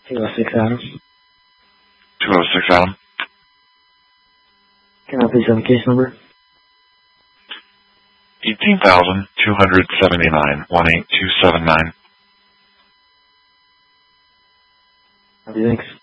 206 Adam. 206 Adam. Can I please have a case number? 18,279, 18279. Thanks.